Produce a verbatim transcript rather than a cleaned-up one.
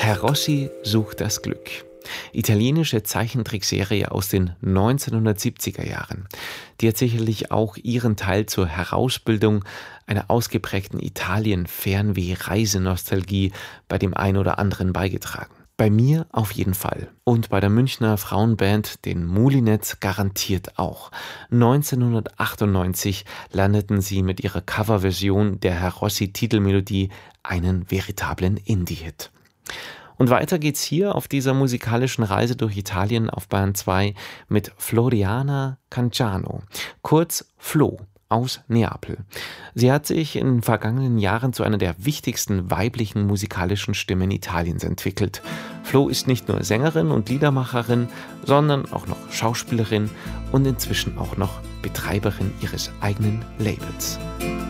Herr Rossi sucht das Glück. Italienische Zeichentrickserie aus den neunzehnhundertsiebziger Jahren. Die hat sicherlich auch ihren Teil zur Herausbildung einer ausgeprägten Italien-Fernweh-Reisenostalgie bei dem einen oder anderen beigetragen. Bei mir auf jeden Fall. Und bei der Münchner Frauenband, den Moulinets, garantiert auch. neunzehnhundertachtundneunzig landeten sie mit ihrer Coverversion der Herr Rossi-Titelmelodie einen veritablen Indie-Hit. Und weiter geht's hier auf dieser musikalischen Reise durch Italien auf Bayern zwei mit Floriana Cangiano, kurz Flo aus Neapel. Sie hat sich in den vergangenen Jahren zu einer der wichtigsten weiblichen musikalischen Stimmen Italiens entwickelt. Flo ist nicht nur Sängerin und Liedermacherin, sondern auch noch Schauspielerin und inzwischen auch noch Betreiberin ihres eigenen Labels.